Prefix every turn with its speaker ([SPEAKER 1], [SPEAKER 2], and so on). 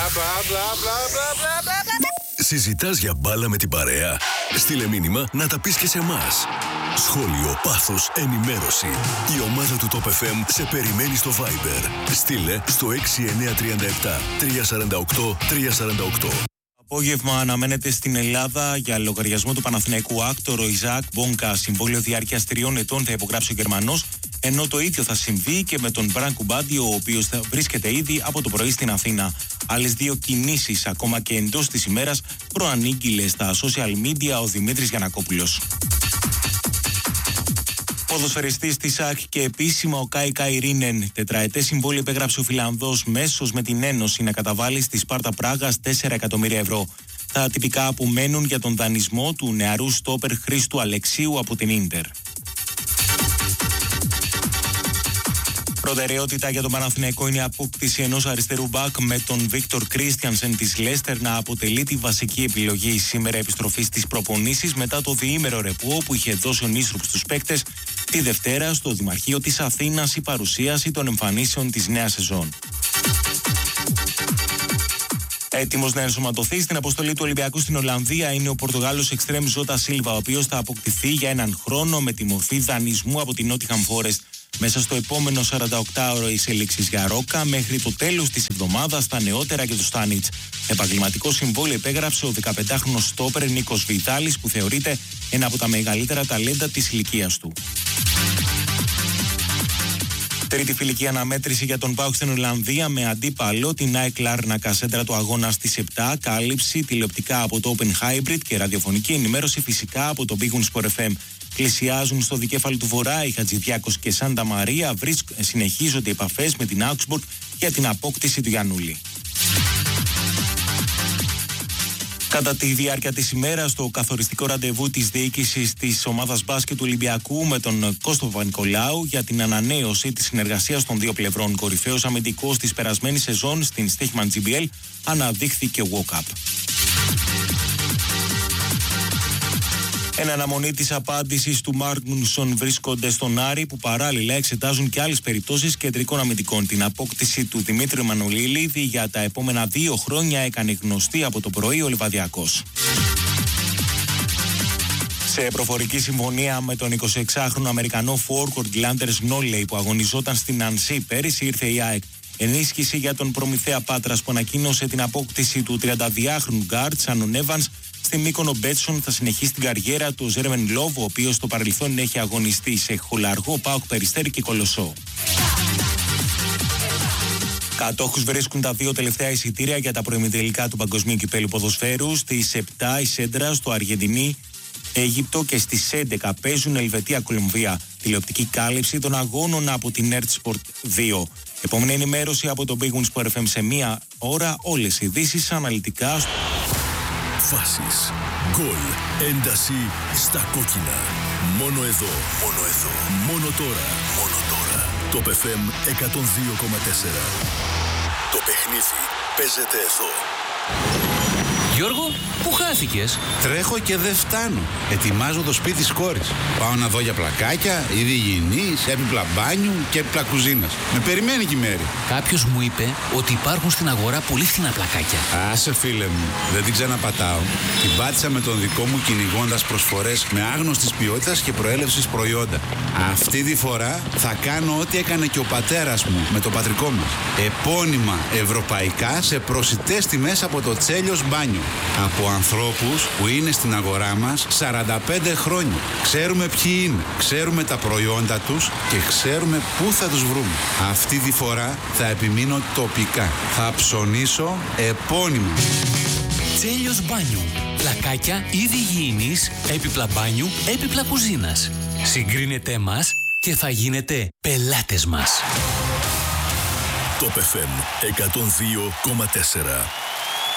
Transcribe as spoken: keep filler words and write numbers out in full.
[SPEAKER 1] Συζητάς για μπάλα με την παρέα? Στείλε μήνυμα να τα πεις και σε εμάς. Σχόλιο, πάθος, ενημέρωση. Η ομάδα του Top εφ εμ σε περιμένει στο Viber. Στείλε στο έξι εννιά τρία επτά τρία τέσσερα οκτώ τρία τέσσερα οκτώ.
[SPEAKER 2] Απόγευμα αναμένεται στην Ελλάδα για λογαριασμό του Παναθηναϊκού άκτορο Ιζάκ Μπόγκα. Συμβόλαιο διάρκειας τριών ετών θα υπογράψει ο Γερμανός, ενώ το ίδιο θα συμβεί και με τον Μπραν Κουμπάντιο, ο οποίος θα βρίσκεται ήδη από το πρωί στην Αθήνα. Άλλες δύο κινήσεις, ακόμα και εντός της ημέρας, προανήγγειλε στα social media ο Δημήτρης Γιαννακόπουλος. Ποδοσφαιριστής της ΑΚ και επίσημα ο Κάι Κάι Ρίνεν. Τετραετές συμβόλαιο υπέγραψε ο Φιλανδός μέσος με την Ένωση να καταβάλει στη Σπάρτα Πράγας τέσσερα εκατομμύρια ευρώ. Τα τυπικά απομένουν για τον δανεισμό του νεαρού στόπερ Χρήστου Αλεξίου από την Ίντερ. Προτεραιότητα για τον Παναθηναϊκό είναι η απόκτηση ενός αριστερού μπακ, με τον Βίκτορ Κρίστιανσεν της Λέστερ να αποτελεί τη βασική επιλογή. Σήμερα επιστροφή στις προπονήσεις μετά το διήμερο ρεπό που είχε δώσει ο Νίστρουπ στους παίκτες. Τη Δευτέρα στο Δημαρχείο της Αθήνας η παρουσίαση των εμφανίσεων της νέας σεζόν. Έτοιμος να ενσωματωθεί στην αποστολή του Ολυμπιακού στην Ολλανδία είναι ο Πορτογάλος εξτρέμ Ζώτα Σίλβα, ο οποίος θα αποκτηθεί για έναν χρόνο με τη μορφή δανεισμού από την Νότιχαμ Φόρεστ. Μέσα στο επόμενο σαρανταοκτάωρο εξελίξεις για Ρόκα, μέχρι το τέλος της εβδομάδας τα νεότερα και το Στάνιτς. Επαγγελματικό συμβόλαιο υπέγραψε ο δεκαπεντάχρονος στόπερ Νίκος Βιτάλης, που θεωρείται ένα από τα μεγαλύτερα ταλέντα της ηλικίας του. Τρίτη φιλική αναμέτρηση για τον ΠΑΟΚ στην Ολλανδία με αντίπαλο την ΑΕΚ Λάρνακα. Σέντρα του αγώνα στις επτά, κάλυψη τηλεοπτικά από το Open Hybrid και ραδιοφωνική ενημέρωση φυσικά από το Big Win Sport εφ εμ. Πλησιάζουν στο δικέφαλο του Βορρά οι Χατζηδιάκος και Σάντα Μαρία. Βρίσκ, συνεχίζονται οι επαφές με την Augsburg για την απόκτηση του Γιαννούλη. Κατά τη διάρκεια της ημέρας, το καθοριστικό ραντεβού της διοίκησης της ομάδας μπάσκετ του Ολυμπιακού με τον Κώστο Παπα-Νικολάου για την ανανέωση της συνεργασίας των δύο πλευρών. Κορυφαίος αμυντικός της περασμένης σεζόν στην Στίχημαν τζι μπι ελ αναδείχθηκε walk-up. Εν αναμονή της απάντησης του Μάγνουσον βρίσκονται στον Άρη, που παράλληλα εξετάζουν και άλλες περιπτώσεις κεντρικών αμυντικών. Την απόκτηση του Δημήτρη Μανουλίδη για τα επόμενα δύο χρόνια έκανε γνωστή από το πρωί ο Λιβαδιακός. Σε προφορική συμφωνία με τον εικοσιεξάχρονο Αμερικανό forward Λάντερς Νόλεϊ, που αγωνιζόταν στην Ανσί πέρυσι, ήρθε η ΑΕΚ. Ενίσχυση για τον προμηθέα Πάτρας, που ανακοίνωσε την απόκτηση του τριανταδυάχρονου γκάρτ Σάνον Έβανς. Στη Μύκονο Μπέτσον θα συνεχίσει την καριέρα του Ζέρεμεν Λόβ, ο οποίος στο παρελθόν έχει αγωνιστεί σε Χολαργό, ΠΑΟΚ, Περιστέρι και Κολοσσό. Κατόχους βρίσκουν τα δύο τελευταία εισιτήρια για τα προημιτελικά του Παγκοσμίου Κυπέλλου Ποδοσφαίρου. Στις επτά η Σέντρα στο Αργεντινή, Αίγυπτο, και στις έντεκα παίζουν Ελβετία Κολομβία. Τηλεοπτική κάλυψη των αγώνων από την Nerd Sport δύο. Επόμενη ενημέρωση από το Big Win Sport εφ εμ σε μία ώρα. Όλες οι ειδήσεις αναλυτικά.
[SPEAKER 1] Φάσεις, γκολ, ένταση στα κόκκινα. Μόνο εδώ, μόνο εδώ, μόνο τώρα, μόνο τώρα. Top εφ εμ εκατόν δύο κόμμα τέσσερα. Το παιχνίδι παίζεται εδώ.
[SPEAKER 3] Γιώργο, πού χάθηκες?
[SPEAKER 4] Τρέχω και δεν φτάνω. Ετοιμάζω το σπίτι της κόρης. Πάω να δω για πλακάκια, είδη υγιεινής, έπιπλα μπάνιου και έπιπλα κουζίνας. Με περιμένει και η Μέρη.
[SPEAKER 3] Κάποιος μου είπε ότι υπάρχουν στην αγορά πολύ φθηνά πλακάκια.
[SPEAKER 4] Άσε φίλε μου, δεν την ξαναπατάω. Την πάτησα με τον δικό μου κυνηγώντας προσφορές με άγνωστης ποιότητας και προέλευσης προϊόντα. Αυτή τη φορά θα κάνω ό,τι έκανε και ο πατέρας μου με το πατρικό μας. Επώνυμα ευρωπαϊκά σε προσιτές τιμές από το Τσέλιος Μπάνιο. Από ανθρώπους που είναι στην αγορά μας σαράντα πέντε χρόνια. Ξέρουμε ποιοι είναι, ξέρουμε τα προϊόντα τους και ξέρουμε πού θα τους βρούμε. Αυτή τη φορά θα επιμείνω τοπικά. Θα ψωνίσω επώνυμα.
[SPEAKER 3] Τσέλιος Μπάνιου. Πλακάκια, είδη υγιεινής, έπιπλα μπάνιου, έπιπλα κουζίνας. Συγκρίνετε μας και θα γίνετε πελάτες μας.
[SPEAKER 1] Top εφ εμ εκατόν δύο κόμμα τέσσερα.